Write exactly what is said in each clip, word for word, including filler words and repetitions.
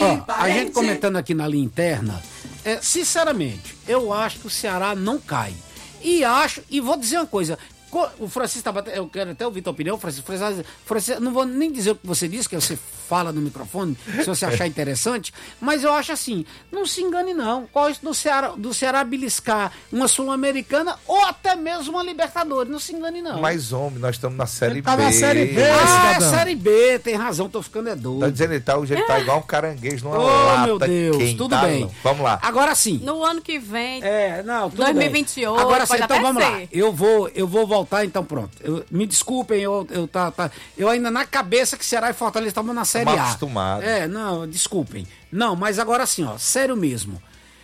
Ó, a gente comentando aqui na linha interna, é, sinceramente, eu acho que o Ceará não cai. E acho, e vou dizer uma coisa, o Francisco tá batendo, eu quero até ouvir tua opinião, Francisco, Francisco, Francisco, não vou nem dizer o que você disse, que você fala no microfone, se você achar interessante, mas eu acho assim, não se engane não, qual é isso do Ceará, do Ceará beliscar uma Sul-Americana ou até mesmo uma Libertadores, não se engane não. Mas, homem, nós estamos na Série ele B. Tá na Série B, Ah, é Série B, tem razão, tô ficando é doido. Tá dizendo ele tá, hoje ele tá igual um caranguejo numa Oh, lata. meu Deus, quente, tudo tá, bem. não? Vamos lá. Agora sim. No ano que vem, É, não, tudo dois mil e bem. vinte e oito, Agora sim, pode então até vamos lá. ser. Eu vou, eu vou voltar, então pronto. Eu- me desculpem, eu, eu, tá, tá, eu ainda na cabeça que Ceará e Fortaleza estavam na Série Mal A. acostumado. É, não, desculpem. Não, mas agora sim, ó, sério mesmo.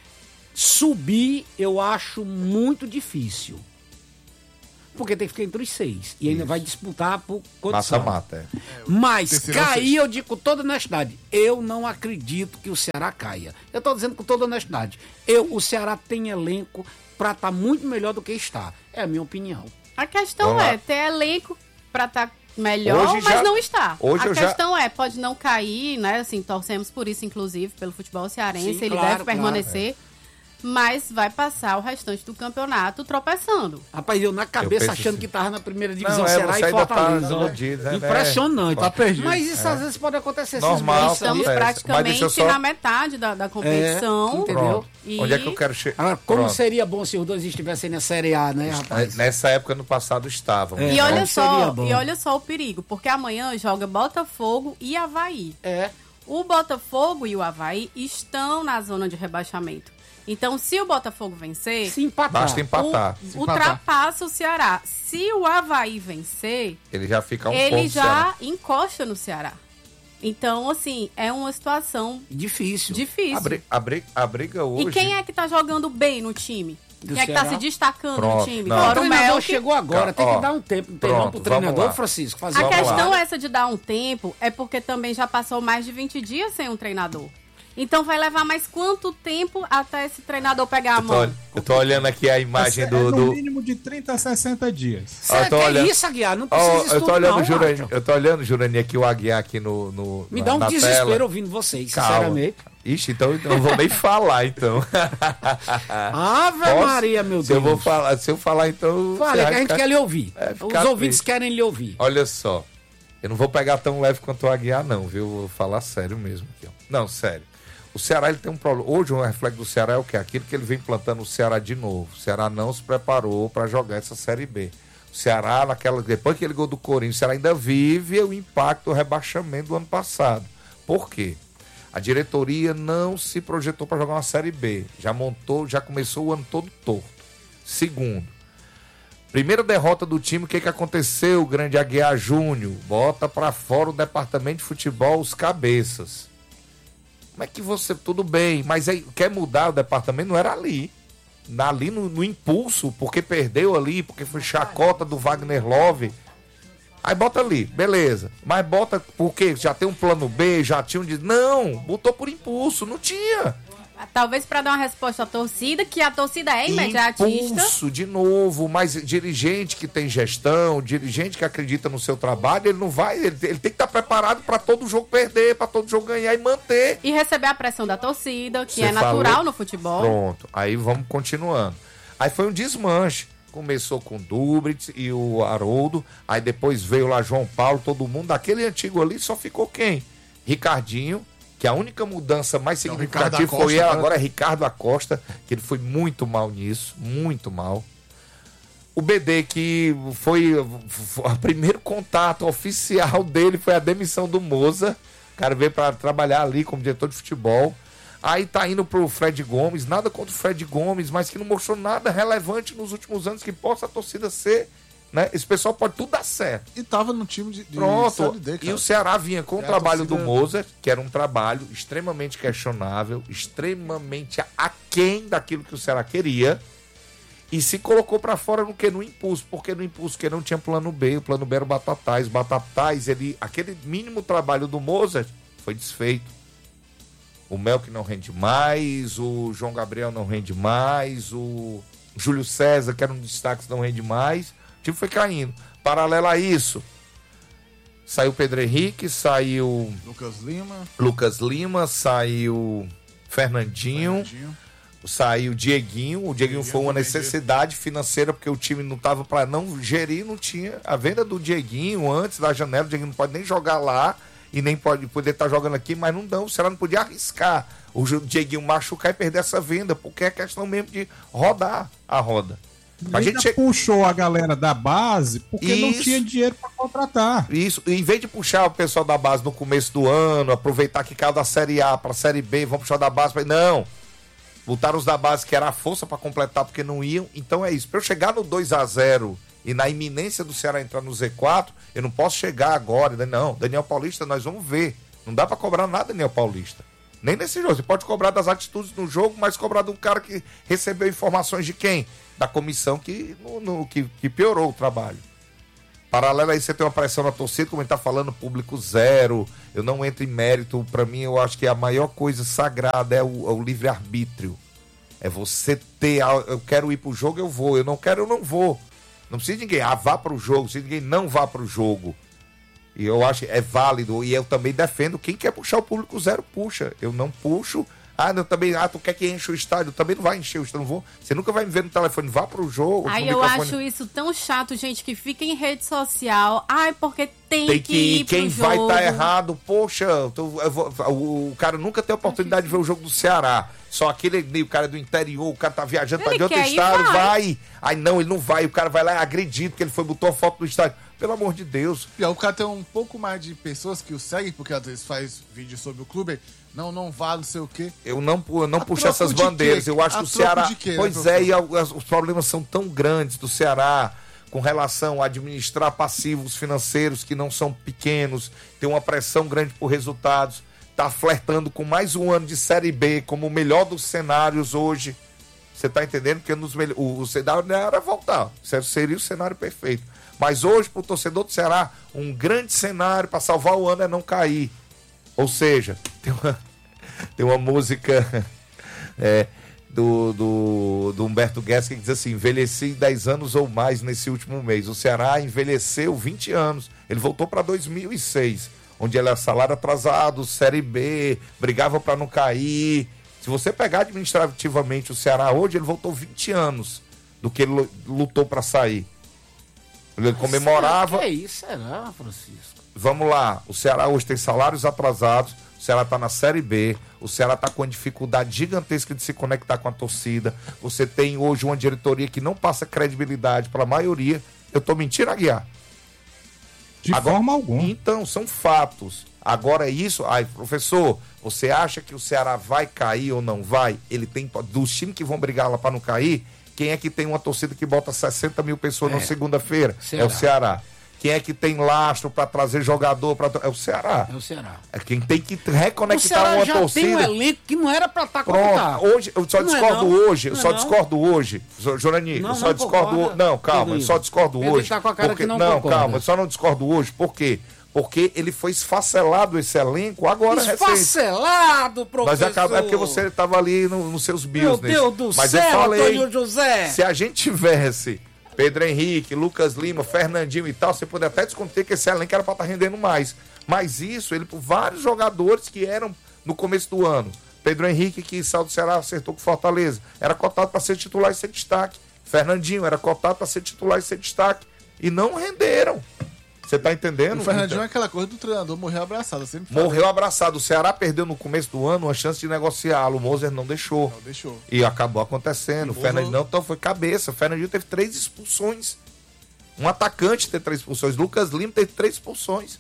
Subir eu acho muito difícil. Porque tem que ficar entre os seis. E ainda vai disputar por condição. Mata-mata, é. Mas terceiro cair, sexto. eu digo com toda honestidade, eu não acredito que o Ceará caia. Eu tô dizendo com toda honestidade. Eu, o Ceará tem elenco pra estar muito melhor do que está. É a minha opinião. a questão Vamos lá. é ter elenco pra estar melhor, Hoje mas já- não está. hoje a eu já- questão é, pode não cair, né? Assim, torcemos por isso, inclusive, pelo futebol cearense, Sim, ele claro, deve permanecer, mas vai passar o restante do campeonato tropeçando. Rapaz, eu na cabeça penso achando assim. que tava na primeira divisão, Não, é, Ceará você e ainda tá Fortaleza. iludido, né? Impressionante. Tá perdido. Mas isso às vezes pode acontecer. esses Normal, meses, Estamos sabia? acontece. Mas praticamente deixa eu só- na metade da, da competição. entendeu? Pronto. E- Onde é que eu quero chegar? Agora, como Pronto. seria bom se os dois estivessem na Série A, né, rapaz? Nessa época, no passado, estavam. É. E olha Como seria só, bom. e olha só o perigo, porque amanhã joga Botafogo e Avaí. É. O Botafogo e o Avaí estão na zona de rebaixamento. Então, se o Botafogo vencer, Se empatar. Basta empatar. o- ultrapassa o Ceará. Se o Avaí vencer, Ele já fica a um ele ponto. já Ceará. encosta no Ceará. Então, assim, é uma situação Difícil. difícil. A, bri- a, bri- a briga hoje. E quem é que tá jogando bem no time? Do Quem é que tá Ceará? se destacando Pronto, no time? não. O Fora o treinador Melk. chegou agora, tem Ó, que dar um tempo, não tem não pronto, pro vamos treinador, lá. Francisco, fazer A Vamos questão lá. essa de dar um tempo é porque também já passou mais de vinte dias sem um treinador. Então vai levar mais quanto tempo até esse treinador pegar a Eu tô, mão? ol- eu tô olhando aqui a imagem É do. no do... mínimo de trinta a sessenta dias. Ó, eu Cê, tô que olhando- isso, Aguiar? Não Ó, precisa disso eu tô tudo, olhando, não, Jurani, Rafa. eu tô olhando, Jurani, aqui o Aguiar aqui no, no Me na, dá um na desespero tela. ouvindo vocês, Calma. sinceramente. Ixi, então eu não vou nem falar, então. Ave Posso? Maria, meu Se Deus. eu vou falar, se eu falar, então. Fala, você é vai que a gente ficar- quer lhe ouvir. É, Os ficar ouvintes triste. querem lhe ouvir. Olha só, eu não vou pegar tão leve quanto o Aguiar, não, viu? Vou falar sério mesmo aqui, ó. Não, sério. O Ceará ele tem um problema. Hoje o reflexo do Ceará é o quê? Aquilo que ele vem plantando o Ceará de novo. O Ceará não se preparou para jogar essa Série B. O Ceará, naquela, depois que ele gol do Corinthians, o Ceará ainda vive o impacto do rebaixamento do ano passado. Por quê? A diretoria não se projetou para jogar uma Série B. Já montou, já começou o ano todo torto. Segundo, primeira derrota do time, o que, que aconteceu, grande Aguiar Júnior? Bota para fora o departamento de futebol, os cabeças. Como é que você... Tudo bem, mas aí quer mudar o departamento? Não era ali. Ali no, no impulso, porque perdeu ali, porque foi chacota do Wagner Love. Aí bota ali, beleza. Mas bota porque já tem um plano B, já tinha um... de- Não, botou por impulso, não tinha. Talvez para dar uma resposta à torcida, que a torcida é imediatista. Impulso, de novo, mas dirigente que tem gestão, dirigente que acredita no seu trabalho, ele não vai, ele, ele tem que estar preparado para todo jogo perder, para todo jogo ganhar e manter. E receber a pressão da torcida, que Você é natural falou? no futebol. Pronto, aí vamos continuando. Aí foi um desmanche. Começou com o Dubritz e o Haroldo, aí depois veio lá João Paulo, todo mundo. Daquele antigo ali só ficou quem? Ricardinho, que a única mudança mais É o significativa Ricardo foi Acosta, agora é Ricardo Acosta, que ele foi muito mal nisso, muito mal. O B D, que foi o primeiro contato oficial dele, foi a demissão do Moza. O cara veio para trabalhar ali como diretor de futebol. Aí tá indo pro Fred Gomes, nada contra o Fred Gomes, mas que não mostrou nada relevante nos últimos anos que possa a torcida ser, né? Esse pessoal pode tudo dar certo. E tava no time de, de Pronto. Série D, E cara. o Ceará vinha com o É, a trabalho torcida- do Mozart, que era um trabalho extremamente questionável, extremamente aquém daquilo que o Ceará queria, e se colocou pra fora no que? No impulso. Porque no impulso que não tinha plano B, o plano B era o Batatais. O Batatais, ele, aquele mínimo trabalho do Mozart foi desfeito. O Melk não rende mais, o João Gabriel não rende mais, o Júlio César, que era um destaque, não rende mais. O time foi caindo. Paralelo a isso, Saiu Pedro Henrique, saiu Lucas Lima. Lucas Lima, saiu Fernandinho, Fernandinho. saiu Dieguinho. O Dieguinho Dieguinho foi uma foi necessidade financeira, porque o time não tava para não gerir, não tinha. A venda do Dieguinho antes da janela, o Dieguinho não pode nem jogar lá e nem pode poder estar jogando aqui, mas não dão. O Ceará não podia arriscar o Dieguinho machucar e perder essa venda, porque é questão mesmo de rodar a roda. A gente che... puxou a galera da base porque Isso. não tinha dinheiro para contratar. Isso, em vez de puxar o pessoal da base no começo do ano, aproveitar que caiu da Série A para a Série B, vamos puxar da base, pra... não. Botaram os da base que era a força para completar porque não iam. Então é isso. Para eu chegar no dois a zero e na iminência do Ceará entrar no Z quatro, eu não posso chegar agora. Não, Daniel Paulista, nós vamos ver. Não dá para cobrar nada, Daniel Paulista. Nem nesse jogo. Você pode cobrar das atitudes no jogo, mas cobrar de um cara que recebeu informações de quem? Da comissão que, no, no, que, que piorou o trabalho. Paralelo a isso, você tem uma pressão na torcida, como a gente tá falando, público zero. Eu não entro em mérito. Para mim, eu acho que a maior coisa sagrada é o, é o livre-arbítrio. É você ter. Eu quero ir pro jogo, eu vou. Eu não quero, eu não vou. Não precisa de ninguém. Ah, vá pro jogo. Não precisa de ninguém não vá pro jogo. E eu acho que é válido. E eu também defendo. Quem quer puxar o público zero, puxa. Eu não puxo. Ah, não, também. Ah, tu quer que enche o estádio? Eu também não vai encher o estádio. Não vou. Você nunca vai me ver no telefone. Vá pro jogo. Aí eu microfone. Acho isso tão chato, gente, que fica em rede social. Ai, porque tem, tem que, que ir. Pro Quem jogo. vai estar tá errado? Poxa, eu tô, eu vou, o, o cara nunca tem a oportunidade de ver o jogo do Ceará. Só aquele, o cara é do interior, o cara tá viajando para de outro estado, vai. vai. Aí não, ele não vai. O cara vai lá agredido, porque ele foi, botou a foto no estádio. Pelo amor de Deus. E aí, o cara tem um pouco mais de pessoas que o seguem, porque às vezes faz vídeo sobre o clube. Não, não vale, não sei o quê. Eu não, eu não A puxo essas bandeiras. Quê? Eu acho A que o Ceará. de quê, pois né, é, e a, os problemas são tão grandes do Ceará com relação a administrar passivos financeiros que não são pequenos, tem uma pressão grande por resultados, tá flertando com mais um ano de Série B como o melhor dos cenários hoje. Você tá entendendo? Porque nos, o, o cenário não era voltar. Seria o cenário perfeito. Mas hoje, pro torcedor do Ceará, um grande cenário para salvar o ano é não cair. Ou seja, tem uma, tem uma música é, do, do, do Humberto Guedes que diz assim: envelheci dez anos ou mais nesse último mês. O Ceará envelheceu vinte anos. Ele voltou para dois mil e seis, onde ele era salário atrasado, Série B, brigava para não cair. Se você pegar administrativamente o Ceará hoje, ele voltou vinte anos do que ele lutou para sair. Ele comemorava. Que é isso, será, Francisco? Vamos lá, o Ceará hoje tem salários atrasados, o Ceará está na Série B, o Ceará está com uma dificuldade gigantesca de se conectar com a torcida. Você tem hoje uma diretoria que não passa credibilidade para a maioria. Eu estou mentindo, Aguiar? De Agora, forma alguma. Então, são fatos. Agora é isso. Ai, professor, você acha que o Ceará vai cair ou não vai? Ele tem, dos times que vão brigar lá para não cair, quem é que tem uma torcida que bota sessenta mil pessoas é. na segunda-feira? É o Ceará. Quem é que tem lastro para trazer jogador? Pra... É o Ceará. É o Ceará. É quem tem que reconectar uma o Ceará já torcida. Tem um elenco que não era para estar Pronto. conectado. Hoje, eu só não discordo é hoje. Eu não só é discordo hoje. Jorani, não, eu só não discordo concorda, hoje. Não, calma, eu só discordo Pedro hoje. Tá com a cara porque... que não, não concorda. calma, eu só não discordo hoje. Por quê? Porque ele foi esfacelado, esse elenco, agora esfacelado, recente. professor! Mas acaba, é porque você estava ali no, nos seus business. Meu Deus do Mas céu, eu falei, Antônio José! Se a gente tivesse Pedro Henrique, Lucas Lima, Fernandinho e tal, você poderia até descontar que esse elenco era para estar rendendo mais. Mas isso, ele por vários jogadores que eram no começo do ano. Pedro Henrique, que saiu do Ceará, acertou com Fortaleza, era cotado para ser titular e ser destaque. Fernandinho era cotado para ser titular e ser destaque. E não renderam. Você tá entendendo? O Fernandinho então, é aquela coisa do treinador, morreu abraçado. Sempre morreu abraçado. O Ceará perdeu no começo do ano uma chance de negociá-lo. O Moser não deixou. Não deixou. E acabou acontecendo. O Moser... Fernandinho não, então foi cabeça. O Fernandinho teve três expulsões. Um atacante teve três expulsões. Lucas Lima teve três expulsões.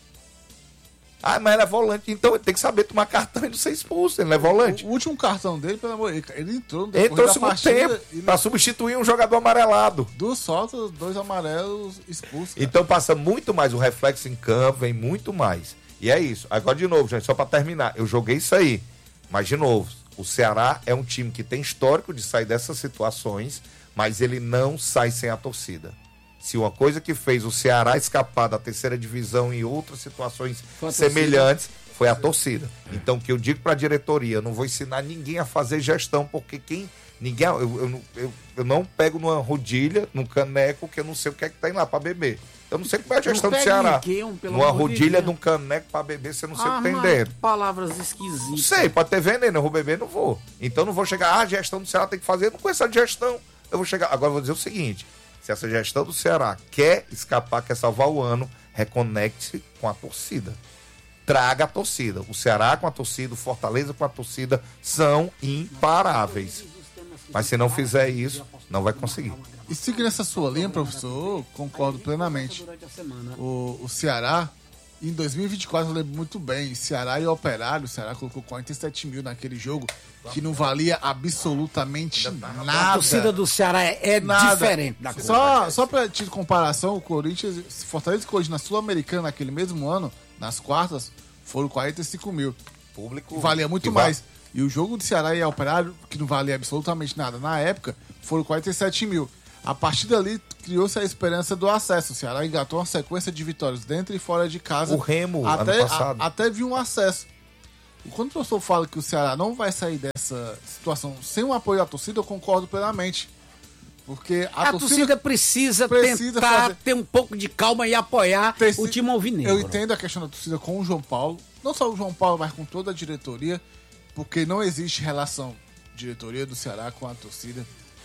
Ah, mas ele é volante. Então ele tem que saber tomar cartão e não ser expulso. Ele não é volante. O, o último cartão dele, pelo amor de Deus, ele entrou no Entrou no segundo partida, tempo ele... para substituir um jogador amarelado. Duas faltas, dois amarelos expulsos. Cara. Então passa muito mais. O reflexo em campo vem muito mais. E é isso. Agora, de novo, gente, só para terminar. Eu joguei isso aí. Mas, de novo, o Ceará é um time que tem histórico de sair dessas situações, mas ele não sai sem a torcida. Se uma coisa que fez o Ceará escapar da terceira divisão em outras situações semelhantes foi a torcida. Então, o que eu digo para a diretoria, eu não vou ensinar ninguém a fazer gestão, porque quem... ninguém eu, eu, eu, eu não pego numa rodilha, num caneco, que eu não sei o que é que tem lá para beber. Eu não sei como é a gestão Não do pega Ceará. ninguém, um, pelo Numa amor de rodilha Deus. de um caneco pra beber, você não sei o Ah, que tem mas dentro. palavras esquisitas. Não sei, pode ter veneno, eu vou beber, não vou. Então não vou chegar, ah, a gestão do Ceará tem que fazer, eu não conheço a gestão. Eu vou chegar, agora eu vou dizer o seguinte, se essa gestão do Ceará quer escapar, quer salvar o ano, reconecte com a torcida. Traga a torcida. O Ceará com a torcida, o Fortaleza com a torcida são imparáveis. Mas se não fizer isso, não vai conseguir. E seguindo essa sua linha, professor, eu concordo plenamente. O, o Ceará, em dois mil e vinte e quatro, eu lembro muito bem, Ceará e Operário, o Ceará colocou quarenta e sete mil naquele jogo, que não valia absolutamente A nada. torcida do Ceará é, é Nada. diferente da coisa. Só, só pra te comparação, o Corinthians, Fortaleza e Corinthians na Sul-Americana naquele mesmo ano, nas quartas, foram quarenta e cinco mil. Público Valia muito que vai- mais. E o jogo de Ceará e Operário, que não valia absolutamente nada na época, foram quarenta e sete mil. A partir dali, criou-se a esperança do acesso. O Ceará engatou uma sequência de vitórias dentro e fora de casa. O Remo, até, ano passado. a- até viu um acesso. E quando o professor fala que o Ceará não vai sair dessa situação sem o apoio da torcida, eu concordo plenamente. Porque a, A torcida precisa, precisa tentar fazer- ter um pouco de calma e apoiar Preci- o time alvinegro. Eu entendo a questão da torcida com o João Paulo. Não só o João Paulo, mas com toda a diretoria. Porque não existe relação diretoria do Ceará com a torcida.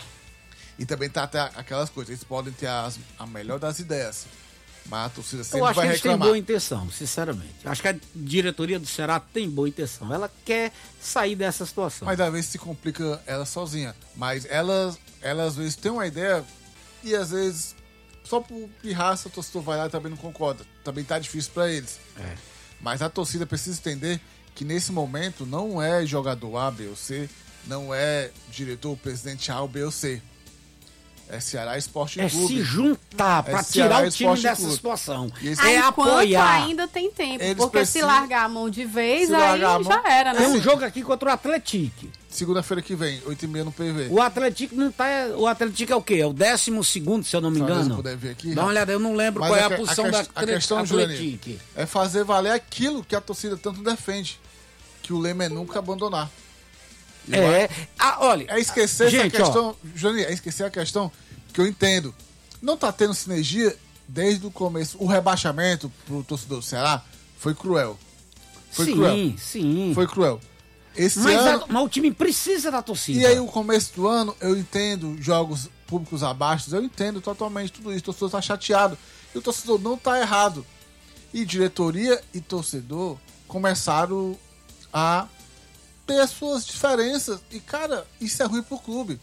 E também tá até aquelas coisas. Eles podem ter as, a melhor das ideias. Mas a torcida sempre Eu acho vai que eles têm reclamar. boa intenção, sinceramente. Acho que a diretoria do Ceará tem boa intenção. Ela quer sair dessa situação. Mas às vezes se complica ela sozinha. Mas ela, ela às vezes tem uma ideia e às vezes só por pirraça o torcedor vai lá e também não concorda. Também tá difícil pra eles. É. Mas a torcida precisa entender que nesse momento não é jogador A, B ou C, não é diretor, presidente A ou B ou C. É Ceará Esporte É Clube. se juntar pra É Ceará tirar o time Esporte dessa Clube. situação. E esse- É Enquanto apoiar. ainda tem tempo, Eles porque precisam- se largar a mão de vez, Se aí largar a mão- já era, né? Tem um jogo aqui contra o Atlético. Segunda-feira que vem, oito e meia no P V. O Atlético não tá. O Atlético é o quê? É o décimo segundo, se eu não me Só engano. eles puder ver aqui, Dá uma olhada, eu não lembro Mas qual é a a que- posição a da quest- a questão, Atlético. Jurandir, é fazer valer aquilo que a torcida tanto defende. Que o lema é nunca abandonar. E vai- É. Ah, olha. É esquecer gente, essa ó, questão, Johnny, é esquecer a questão que eu entendo. Não tá tendo sinergia desde o começo. O rebaixamento pro torcedor do Ceará foi cruel. Foi sim, cruel. sim. Foi cruel. Esse Mas, ano. a- mas o time precisa da torcida. E aí, o começo do ano, eu entendo jogos públicos abaixo, eu entendo totalmente tudo isso. O torcedor tá chateado. E o torcedor não tá errado. E diretoria e torcedor começaram a ter as suas diferenças. E, cara, isso é ruim pro clube.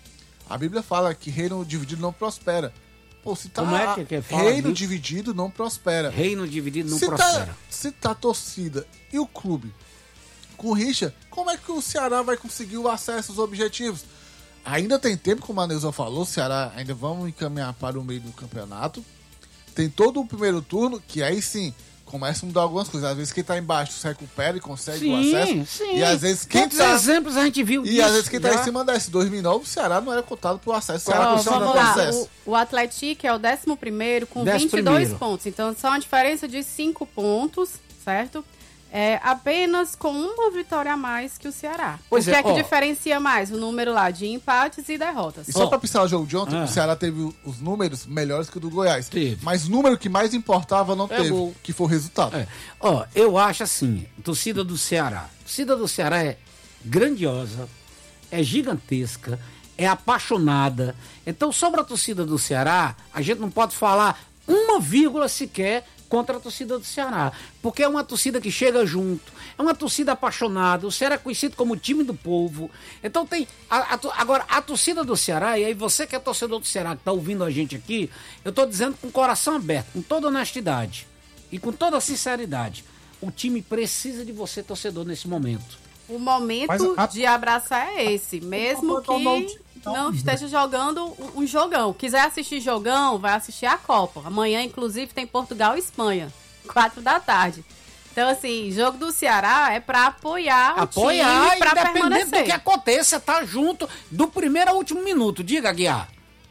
A Bíblia fala que reino dividido não prospera. Pô, se tá. Como é que- que fala reino disso? dividido não prospera. Reino dividido não se, prospera. tá, se tá a torcida e o clube com rixa, como é que o Ceará vai conseguir o acesso aos objetivos? Ainda tem tempo, como a Neuza falou, o Ceará ainda vamos encaminhar para o meio do campeonato. Tem todo o primeiro turno, que aí sim, começa a mudar algumas coisas. Às vezes quem tá embaixo se recupera e consegue o Sim, acesso. sim. E às vezes quem Quantos tá... exemplos a gente viu E disso? às vezes quem tá já? em cima desse dois mil e nove, o Ceará não era cotado pro acesso. O Ceará Ó, conseguiu vamos dar lá, acesso. o, o Atlético é o décimo primeiro com Décimo vinte e dois primeiro. pontos. Então, só uma diferença de cinco pontos, certo? É, apenas com uma vitória a mais que o Ceará. Pois o que é, é, que ó. diferencia mais? O número lá de empates e derrotas. E só Ó. pra pincelar o jogo de ontem, Ah. o Ceará teve o- os números melhores que o do Goiás. Teve. Mas o número que mais importava não É teve, gol. que foi o resultado. É. Ó, eu acho assim, torcida do Ceará. Torcida do Ceará é grandiosa, é gigantesca, é apaixonada. Então, sobre a torcida do Ceará, a gente não pode falar uma vírgula sequer contra a torcida do Ceará, porque é uma torcida que chega junto, é uma torcida apaixonada. O Ceará é conhecido como o time do povo. Então tem a- a to- agora a torcida do Ceará, e aí você que é torcedor do Ceará que está ouvindo a gente aqui, eu estou dizendo com o coração aberto, com toda honestidade e com toda sinceridade, o time precisa de você, torcedor, nesse momento. O momento Mas a- de abraçar é esse, mesmo Então, não, que não, não esteja jogando um um jogão. Quiser assistir jogão, vai assistir a Copa. Amanhã, inclusive, tem Portugal e Espanha, quatro da tarde. Então, assim, jogo do Ceará é pra apoiar o Apoiar, time, pra independente permanecer. do que aconteça, tá junto do primeiro ao último minuto. Diga, Guiar.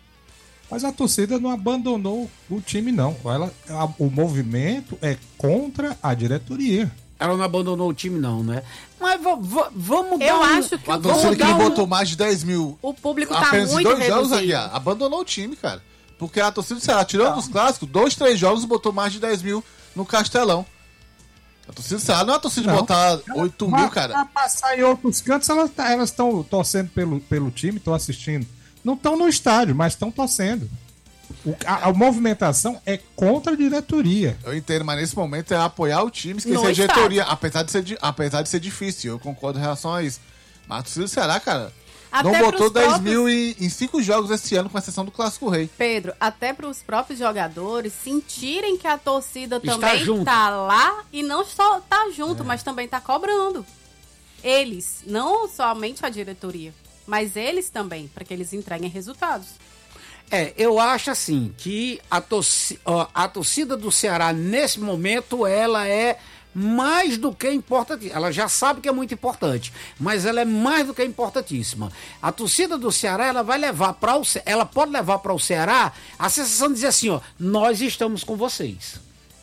Mas a torcida não abandonou o time, não. Ela, a- o movimento é contra a diretoria. Ela não abandonou o time, não, né? Mas va- va- vamos dar Eu um- acho que A o torcida que dar não um- botou mais de dez mil O público tá apenas em muito dois anos, reduzido. Aguiar, abandonou o time, cara. Porque a torcida do Ceará, tirando os clássicos, dois, três jogos botou mais de dez mil no Castelão. A torcida do Ceará não é a torcida de botar oito mil, cara. Pra passar em outros cantos, elas estão torcendo pelo, pelo time, estão assistindo. Não estão no estádio, mas estão torcendo. O, a, a movimentação é contra a diretoria. Eu entendo, mas nesse momento é apoiar o time, esquecer No a diretoria, apesar de, ser, apesar de ser difícil. Eu concordo em relação a isso. Mas a torcida do Ceará, cara, Até não botou pros dez próprios- mil em, em cinco jogos esse ano, com exceção do Clássico Rei. Pedro, até para os próprios jogadores sentirem que a torcida Está também junto. tá lá e não só tá junto, mas também tá cobrando. Eles, não somente a diretoria, mas eles também, para que eles entreguem resultados. É, eu acho assim que a, torci ó, a torcida do Ceará, nesse momento, ela é mais do que importante. Ela já sabe que é muito importante, mas ela é mais do que importantíssima. A torcida do Ceará, ela vai levar para o Ce- ela pode levar para o Ceará a sensação de dizer assim, ó, nós estamos com vocês.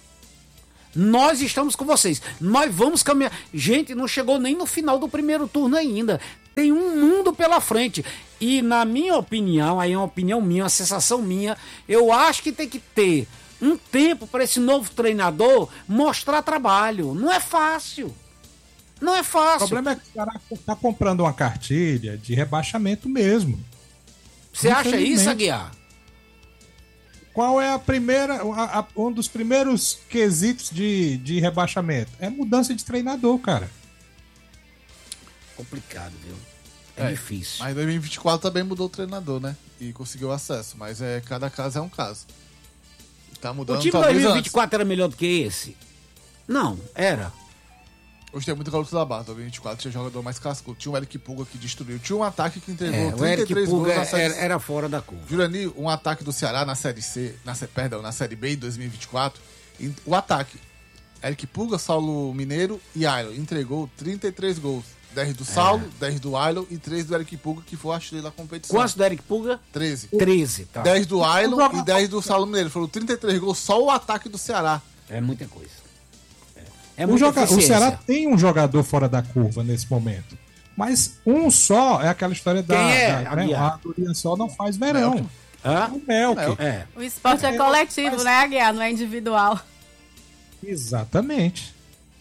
Nós estamos com vocês. Nós vamos caminhar. Gente, não chegou nem no final do primeiro turno ainda. Tem um mundo pela frente. E na minha opinião, aí é uma opinião minha, uma sensação minha, eu acho que tem que ter um tempo para esse novo treinador mostrar trabalho. Não é fácil. Não é O fácil. problema é que o cara tá comprando uma cartilha de rebaixamento mesmo. Você acha isso, Infelizmente. Aguiar? Qual é a primeira, a- a- um dos primeiros quesitos de, de rebaixamento? É mudança de treinador, cara. Complicado, viu? É, É, difícil. Mas em dois mil e vinte e quatro também mudou o treinador, né? E conseguiu acesso. Mas é, cada caso é um caso. Tá O mudando time de talvez dois mil e antes. vinte e quatro era melhor do que esse? Não, era. Hoje tem muito garoto da base. dois mil e vinte e quatro tinha jogador mais cascudo. Tinha o Eric Pulga que destruiu. Tinha um ataque que entregou É, o trinta e Eric três gols Pulga na Série era, C. era fora da curva. Jurani, um ataque do Ceará na Série C, na, sé- perdão, na Série B em dois mil e vinte e quatro, em- o ataque, Eric Pulga, Saulo Mineiro e Ailo, entregou trinta e três gols. dez do Saulo, dez do Ailo e três do Eric Pulga, que foi a estrela da competição. Quantos do Eric Pulga? treze. treze, tá. dez do Ailo e dez do Saulo Mineiro. Foram trinta e três gols, só o ataque do Ceará. É muita coisa. É O, muita joga- o eficiência. Ceará tem um jogador fora da curva nesse momento. Mas um só é aquela história da. Quem é, da né? Aguiar? A Doria só não faz verão. Hã? O Melk. É. O esporte é É, coletivo, mas- né, Aguiar? Não é individual. Exatamente.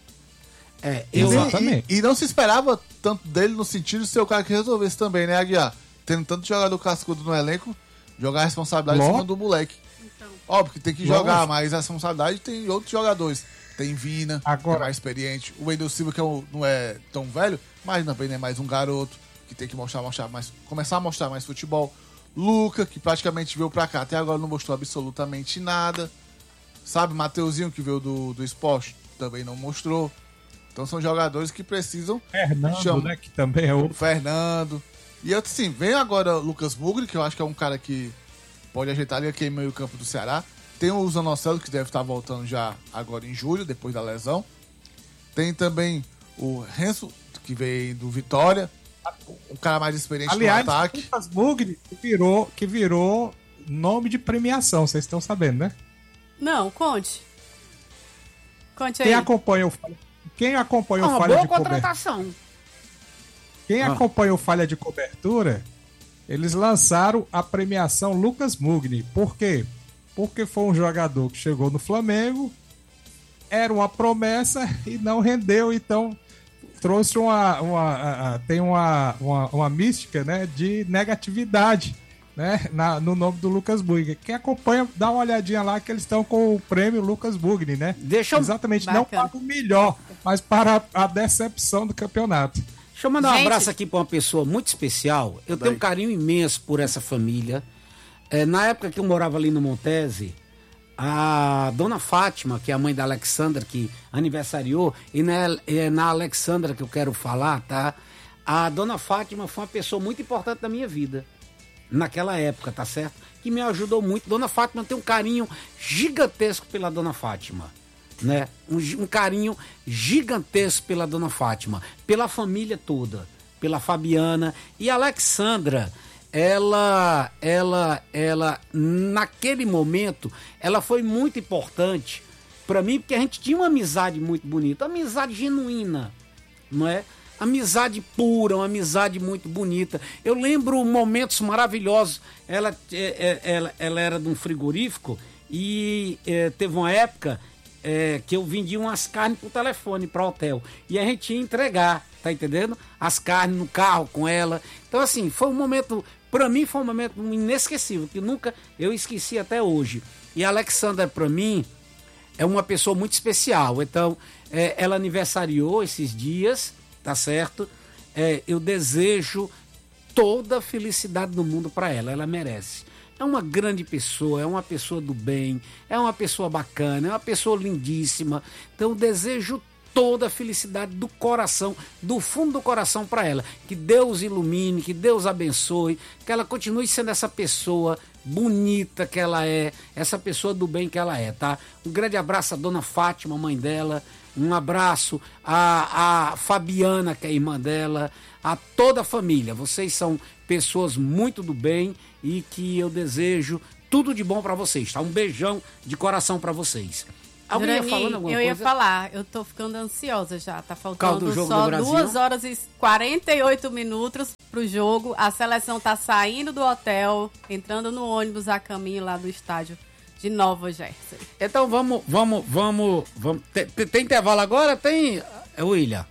É, eu, E- Exatamente. E, e não se esperava tanto dele no sentido de ser o cara que resolvesse também, né, Aguiar? Tendo tanto jogador cascudo no elenco, jogar a responsabilidade em Lógico. cima do moleque. Então, Óbvio que tem que Lógico. jogar, mas a responsabilidade tem outros jogadores. Tem Vina, Agora- que é mais experiente. O Wendel Silva, que é um- não é tão velho, mas também é mais um garoto, que tem que mostrar, mostrar mais, começar a mostrar mais futebol. Luca, que praticamente veio pra cá, até agora não mostrou absolutamente nada. Sabe, Mateuzinho, que veio do, do esporte, também não mostrou. Então são jogadores que precisam. Fernando, Chama. né? Que também é O outro. Fernando. E assim, vem agora o Lucas Mugri, que eu acho que é um cara que pode ajeitar ali aqui em meio campo do Ceará. Tem o Zanocelo, que deve estar voltando já agora em julho, depois da lesão. Tem também o Renzo, que veio do Vitória. Um cara mais experiente Aliás, no ataque. o Lucas Mugni que virou, que virou nome de premiação, vocês estão sabendo, né? não, conte. Conte aí. Quem acompanha o quem acompanha é o uma falha boa de cobertura, contratação. quem Ah. acompanha o falha de cobertura, eles lançaram a premiação Lucas Mugni. Por quê? Porque foi um jogador que chegou no Flamengo, era uma promessa e não rendeu, então trouxe uma, uma a- a- tem uma, uma, uma mística, né, de negatividade, né, na- no nome do Lucas Mugni. Quem acompanha, dá uma olhadinha lá que eles estão com o prêmio Lucas Mugni, né? Deixa eu, Exatamente, Bacana. não para o melhor, mas para a decepção do campeonato. deixa eu mandar um Gente. abraço aqui para uma pessoa muito especial. Eu tenho um carinho imenso por essa família. É, na época que eu morava ali no Montese, a dona Fátima, que é a mãe da Alexandra, que aniversariou, e na, é na Alexandra que eu quero falar, tá? A dona Fátima foi uma pessoa muito importante na minha vida. Naquela época, tá certo? Que me ajudou muito. Dona Fátima tem um carinho gigantesco pela Dona Fátima, né? Um, gi- um carinho gigantesco pela Dona Fátima, pela família toda, pela Fabiana e a Alexandra. Ela, ela, ela, naquele momento, ela foi muito importante para mim, porque a gente tinha uma amizade muito bonita, uma amizade genuína, não é? amizade pura, uma amizade muito bonita. Eu lembro momentos maravilhosos. Ela, é, é, ela, ela era de um frigorífico e é, teve uma época é, que eu vendia umas carnes por telefone para o hotel. E a gente ia entregar, tá entendendo? As carnes no carro com ela. Então, assim, foi um momento, para mim, foi um momento inesquecível, que nunca eu esqueci até hoje. E a Alexandra, para mim, é uma pessoa muito especial. Então, é, ela aniversariou esses dias, tá certo? É, eu desejo toda a felicidade do mundo para ela, ela merece. É uma grande pessoa, é uma pessoa do bem, é uma pessoa bacana, é uma pessoa lindíssima. Então, eu desejo toda a felicidade do coração, do fundo do coração para ela. Que Deus ilumine, que Deus abençoe, que ela continue sendo essa pessoa bonita que ela é, essa pessoa do bem que ela é, tá? Um grande abraço à dona Fátima, mãe dela, um abraço à, à Fabiana, que é a irmã dela, a toda a família. Vocês são pessoas muito do bem e que eu desejo tudo de bom para vocês, tá? Um beijão de coração para vocês. Alguém ia Durani, falando alguma eu coisa? ia falar, eu tô ficando ansiosa já, tá Causa faltando do jogo só do Brasil? duas horas e quarenta e oito minutos pro jogo, a seleção tá saindo do hotel, entrando no ônibus a caminho lá do estádio de Nova Jersey. Então vamos, vamos, vamos, vamos. Tem, tem, tem intervalo agora? Tem, é, William?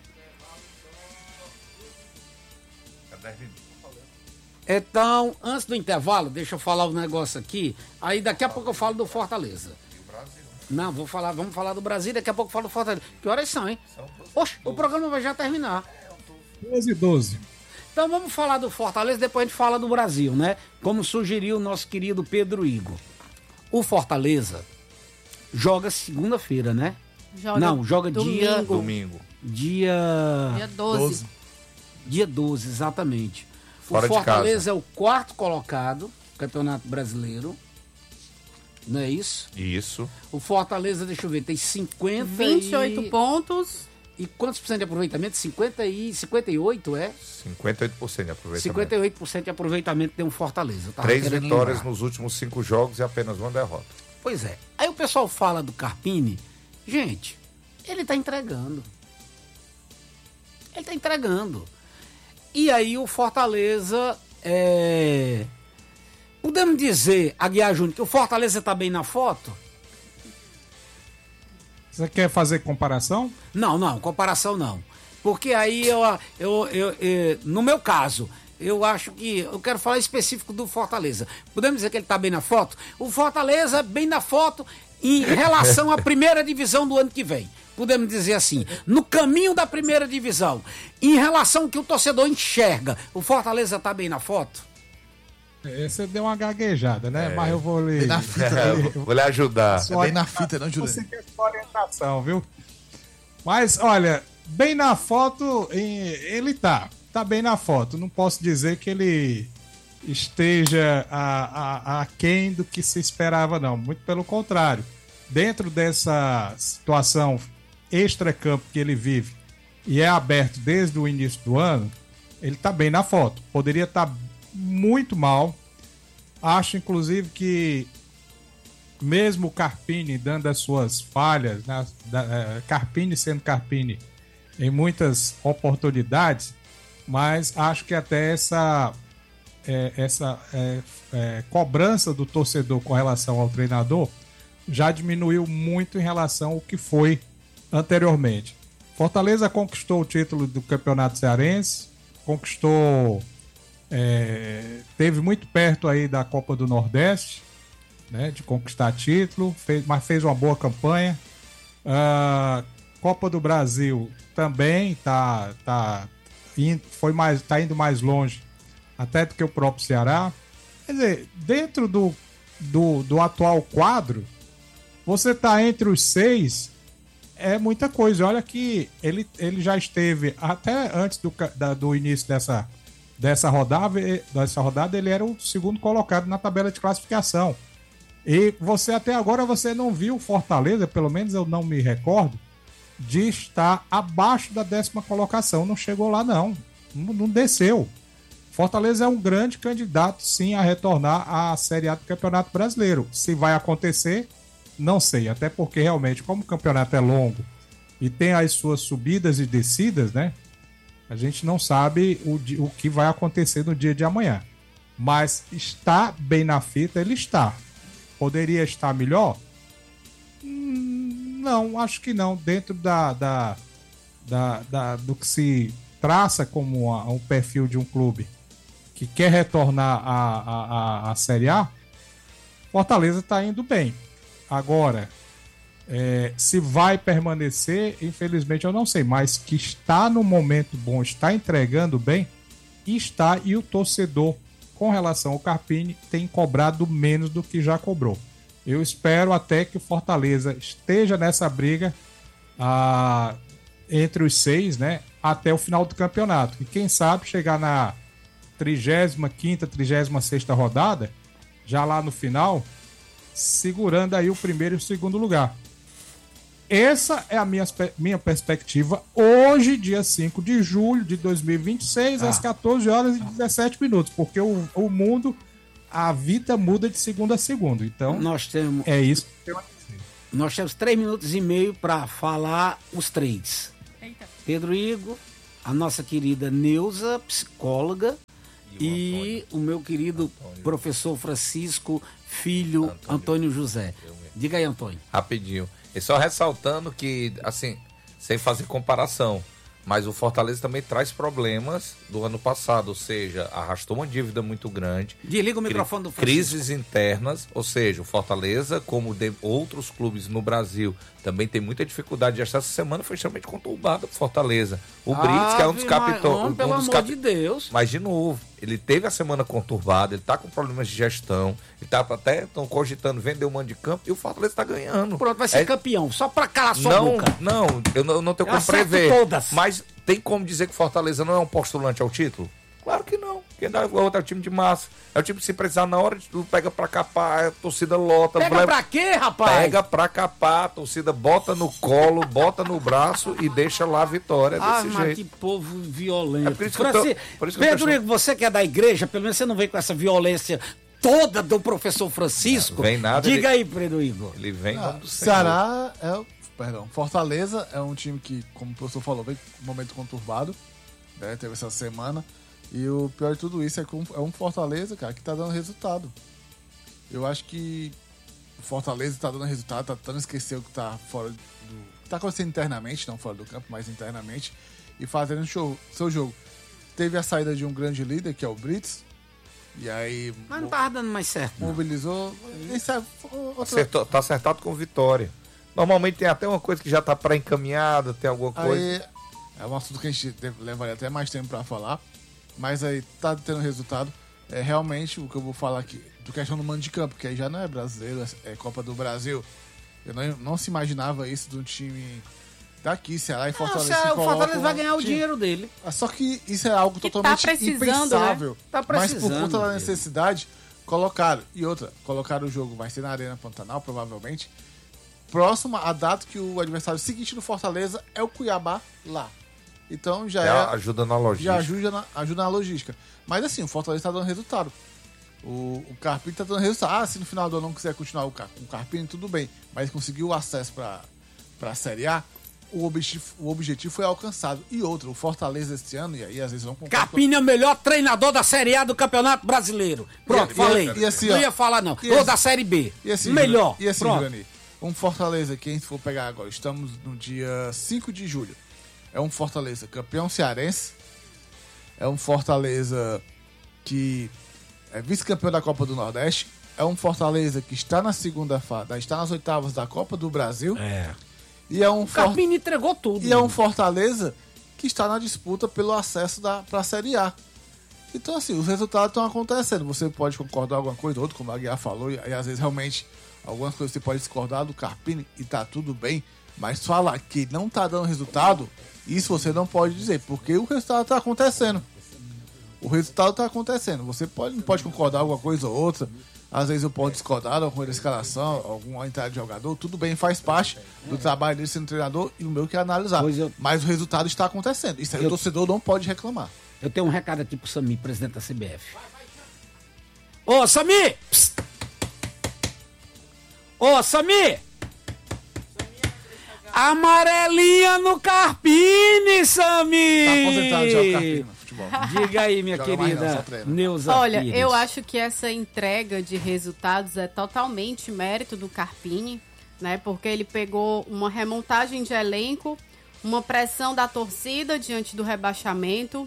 Então, antes do intervalo, deixa eu falar um negócio aqui, aí daqui a pouco eu falo do Fortaleza. Não, vou falar, vamos falar do Brasil, daqui a pouco eu falo do Fortaleza. Que horas são, hein? Oxe, o programa vai já terminar. doze e doze. Então vamos falar do Fortaleza, depois a gente fala do Brasil, né? Como sugeriu o nosso querido Pedro Igor. O Fortaleza joga segunda-feira, né? Joga Não, joga domingo. dia... Domingo. Dia... Dia doze. Dia doze, exatamente. Fora o de Fortaleza é o quarto colocado do Campeonato Brasileiro. Não é isso? Isso. O Fortaleza, deixa eu ver, tem cinquenta vinte e oito e... pontos. E quantos por cento de aproveitamento? cinquenta e... cinquenta e oito, é? cinquenta e oito por cento de aproveitamento. cinquenta e oito por cento de aproveitamento tem um Fortaleza. Tava Três querendo vitórias lembrar. nos últimos cinco jogos e apenas uma derrota. Pois é. Aí o pessoal fala do Carpini. Gente, ele tá entregando. Ele tá entregando. E aí o Fortaleza... É... Podemos dizer, Aguiar Júnior, que o Fortaleza tá bem na foto? Você quer fazer comparação? Não, não, comparação não. Porque aí eu, eu, eu, eu, no meu caso, eu acho que eu quero falar específico do Fortaleza. Podemos dizer que ele está bem na foto? O Fortaleza bem na foto em relação à primeira divisão do ano que vem. Podemos dizer assim, no caminho da primeira divisão, em relação ao que o torcedor enxerga, o Fortaleza está bem na foto? É, você deu uma gaguejada, né? É. Mas eu vou lhe... Bem na fita, É, né? vou lhe ajudar. É bem na fita, não, Juliano? Você quer sua orientação, viu? Mas, olha, bem na foto, em- ele tá. Tá bem na foto. Não posso dizer que ele esteja a, a, a quem do que se esperava, não. Muito pelo contrário. Dentro dessa situação extra-campo que ele vive e é aberto desde o início do ano, ele tá bem na foto. Poderia estar muito mal. Acho, inclusive, que mesmo o Carpini dando as suas falhas, né, da, é, Carpini sendo Carpini em muitas oportunidades, mas acho que até essa, é, essa é, é, cobrança do torcedor com relação ao treinador já diminuiu muito em relação ao que foi anteriormente. Fortaleza conquistou o título do Campeonato Cearense, conquistou, é, teve muito perto aí da Copa do Nordeste, né, de conquistar título, fez, mas fez uma boa campanha. A Copa do Brasil também tá, tá, indo, foi mais, tá indo mais longe até do que o próprio Ceará. Quer dizer, dentro do, do, do atual quadro, você tá entre os seis, é muita coisa. Olha que ele, ele já esteve, até antes do, da, do início dessa, dessa, rodada, dessa rodada, ele era o segundo colocado na tabela de classificação. E você até agora você não viu Fortaleza, pelo menos eu não me recordo, de estar abaixo da décima colocação. Não chegou lá, não. Não, não desceu. Fortaleza é um grande candidato, sim, a retornar à Série A do Campeonato Brasileiro. Se vai acontecer, não sei. Até porque, realmente, como o campeonato é longo e tem as suas subidas e descidas, né? A gente não sabe o, di- o que vai acontecer no dia de amanhã. Mas está bem na fita, ele está. Poderia estar melhor? Hum, não, acho que não. Dentro da, da, da, da- do que se traça como uma- um perfil de um clube que quer retornar à, à, à, à Série A, Fortaleza está indo bem. Agora, é, se vai permanecer, infelizmente eu não sei, mas que está no momento bom, está entregando bem, está, e o torcedor, com relação ao Carpini, tem cobrado menos do que já cobrou. Eu espero até que o Fortaleza esteja nessa briga ah, entre os seis, né, até o final do campeonato. E quem sabe chegar na trigésima quinta, trigésima sexta rodada, já lá no final, segurando aí o primeiro e o segundo lugar. Essa é a minha, minha perspectiva hoje, dia cinco de julho de dois mil e vinte e seis, ah. às quatorze horas e dezessete minutos, porque o, o mundo, a vida muda de segunda a segunda. Então, nós temos, é isso. Nós temos três minutos e meio para falar os três. Eita. Pedro Igor, a nossa querida Neuza, psicóloga, e, e o, o meu querido Antônio. Professor Francisco, filho Antônio, Antônio José. Diga aí, Antônio. Rapidinho. E só ressaltando que, assim, sem fazer comparação, mas o Fortaleza também traz problemas do ano passado, ou seja, arrastou uma dívida muito grande. Desliga o microfone do Francisco. Crises internas, ou seja, o Fortaleza, como de outros clubes no Brasil, também tem muita dificuldade. Esta semana foi extremamente conturbada por Fortaleza. O ah, Brits, que é um dos capitães. Um pelo dos amor cap... de Deus. Mas, de novo, ele teve a semana conturbada, ele tá com problemas de gestão, ele tá até tão cogitando vender o mando de campo e o Fortaleza tá ganhando. Pronto, vai ser é... campeão, só pra calar sua não, boca. Não, eu não, eu não tenho eu como prever. Todas. Mas tem como dizer que Fortaleza não é um postulante ao título? Claro que não. Quem dá o outro é o time de massa. É o time que se precisar na hora de tudo, pega pra capar, a torcida lota. Pega leva... pra quê, rapaz? Pega pra capar, a torcida bota no colo, bota no braço e deixa lá a vitória. É ah, desse mas jeito. Que povo violento. É por isso que Franci... eu tô... por isso que Pedro, eu tô... você que é da igreja, pelo menos você não vem com essa violência toda do professor Francisco. Não vem nada. Diga ele... aí, Pedro Igor. Ele vem ah, do Ceará é o... Perdão, Fortaleza é um time que, como o professor falou, vem com um momento conturbado, né? Teve essa semana. E o pior de tudo isso é que é um Fortaleza, cara, que tá dando resultado. Eu acho que o Fortaleza tá dando resultado, tá tentando esquecer o que tá fora do... Tá acontecendo internamente, não fora do campo, mas internamente. E fazendo show, seu jogo. Teve a saída de um grande líder, que é o Brits. E aí... Mas não tava dando mais certo. Mobilizou. Isso é outra... Acertou, tá acertado com vitória. Normalmente tem até uma coisa que já tá pré-encaminhada, tem alguma coisa. Aí, é um assunto que a gente levaria até mais tempo pra falar. Mas aí tá tendo resultado. É realmente o que eu vou falar aqui, do questão do mando de campo, que aí já não é brasileiro, é Copa do Brasil. Eu não, não se imaginava isso de um time daqui, Ceará e Fortaleza. Não, o Fortaleza vai ganhar o dinheiro dele. Só que isso é algo que totalmente tá impensável. Né? Tá precisando. Mas por conta da necessidade, colocaram. E outra, colocaram o jogo, vai ser na Arena Pantanal, provavelmente. Próxima a data que o adversário seguinte do Fortaleza é o Cuiabá lá. Então já, já é, ajuda na logística. Já ajuda na, ajuda na logística. Mas assim, o Fortaleza tá dando resultado. O, o Carpini tá dando resultado. Ah, se no final do ano não quiser continuar o, com o Carpini, tudo bem. Mas conseguiu o acesso para a Série A, o objetivo, o objetivo foi alcançado. E outro, o Fortaleza este ano, e aí às vezes vão... Carpini é o melhor treinador da Série A do Campeonato Brasileiro. Pronto, e, falei. E, e assim, não ó, ia falar não. E Ou assim, da Série B. E assim, melhor. E assim, Pronto. Jurani, um Fortaleza que a gente for pegar agora, estamos no dia cinco de julho. É um Fortaleza campeão cearense. É um Fortaleza que é vice-campeão da Copa do Nordeste. É um Fortaleza que está na segunda fase, está nas oitavas da Copa do Brasil. É. E é um Carpini For... entregou tudo. E mano. É um Fortaleza que está na disputa pelo acesso para a Série A. Então, assim, os resultados estão acontecendo. Você pode concordar com alguma coisa ou outra, como a Aguiar falou, e, e às vezes realmente algumas coisas você pode discordar do Carpini e tá tudo bem. Mas falar que não tá dando resultado, isso você não pode dizer, porque o resultado tá acontecendo. O resultado tá acontecendo. Você pode, não pode concordar com alguma coisa ou outra. Às vezes eu posso discordar com a escalação, alguma entrada de jogador. Tudo bem, faz parte do trabalho dele sendo treinador e o meu que é analisar. Eu... Mas o resultado está acontecendo. Isso aí eu... o torcedor não pode reclamar. Eu tenho um recado aqui pro Samir, presidente da C B F. Ô, Samir! Psst. Ô, Samir! Amarelinha no Carpini, Sami! Tá aposentado já o Carpini no futebol. Diga aí, minha Joga mais não, querida só treina. Neuza Olha, Pires. eu acho que essa entrega de resultados é totalmente mérito do Carpini, né? Porque ele pegou uma remontagem de elenco, uma pressão da torcida diante do rebaixamento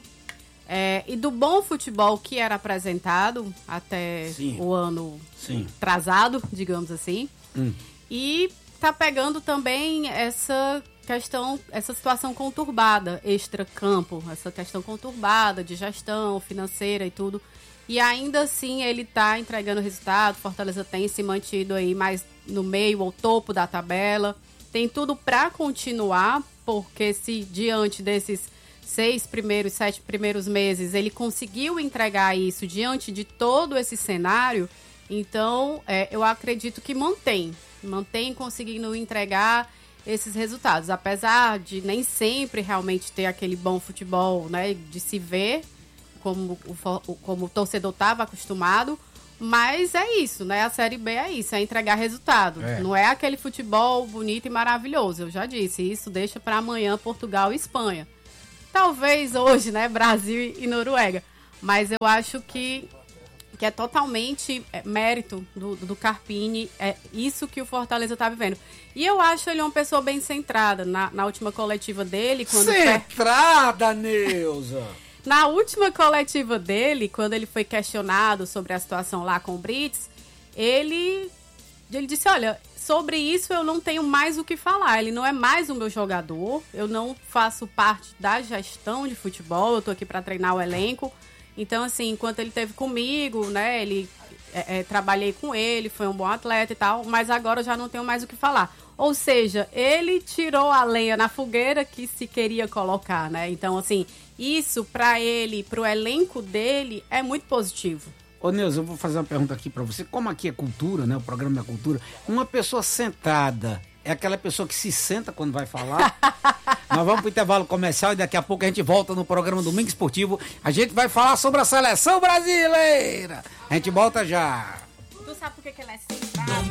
é, e do bom futebol que era apresentado até Sim. o ano Sim. atrasado, digamos assim. Hum. E tá pegando também essa questão, essa situação conturbada, extra-campo, essa questão conturbada de gestão financeira e tudo. E ainda assim ele tá entregando resultado. Fortaleza tem se mantido aí mais no meio ou topo da tabela. Tem tudo para continuar, porque se diante desses seis primeiros, sete primeiros meses ele conseguiu entregar isso diante de todo esse cenário, então é, eu acredito que mantém. Mantém conseguindo entregar esses resultados, apesar de nem sempre realmente ter aquele bom futebol, né, de se ver como o, como o torcedor estava acostumado, mas é isso, né, a Série B é isso, é entregar resultado, É. não é aquele futebol bonito e maravilhoso, eu já disse, isso deixa para amanhã Portugal e Espanha, talvez hoje, né, Brasil e Noruega, mas eu acho que que é totalmente é, mérito do, do Carpini, é isso que o Fortaleza tá vivendo. E eu acho ele uma pessoa bem centrada. Na, na última coletiva dele, quando... Centrada, Neuza! Na última coletiva dele, quando ele foi questionado sobre a situação lá com o Brits, ele, ele disse, olha, sobre isso eu não tenho mais o que falar. Ele não é mais o meu jogador, eu não faço parte da gestão de futebol, eu tô aqui para treinar o elenco. Então, assim, enquanto ele esteve comigo, né, ele, é, é, trabalhei com ele, foi um bom atleta e tal, mas agora eu já não tenho mais o que falar. Ou seja, ele tirou a lenha na fogueira que se queria colocar, né? Então, assim, isso para ele, pro elenco dele, é muito positivo. Ô, Neuza, eu vou fazer uma pergunta aqui pra você. Como aqui é cultura, né, o programa é cultura, uma pessoa sentada é aquela pessoa que se senta quando vai falar? Nós vamos pro intervalo comercial e daqui a pouco a gente volta no programa Domingo Esportivo. A gente vai falar sobre a seleção brasileira. A gente volta já. Tu sabe por que que ela é centrada?